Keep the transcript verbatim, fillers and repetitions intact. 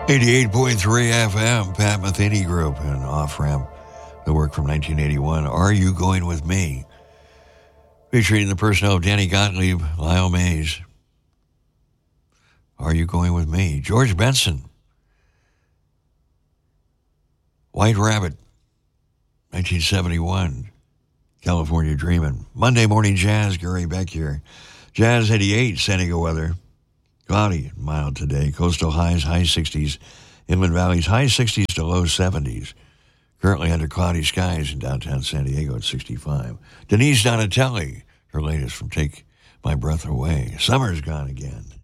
eighty-eight point three F M, Pat Metheny Group, and Off-Ramp, the work from nineteen eighty-one, Are You Going With Me? Featuring the personnel of Danny Gottlieb, Lyle Mays. Are You Going With Me? George Benson. White Rabbit, nineteen seventy-one, California Dreamin'. Monday Morning Jazz, Gary Beck here. Jazz eighty-eight, San Diego weather. Cloudy and mild today. Coastal highs, high sixties. Inland valleys, high sixties to low seventies. Currently under cloudy skies in downtown San Diego at sixty-five. Denise Donatelli, her latest from Take My Breath Away. Summer's gone again.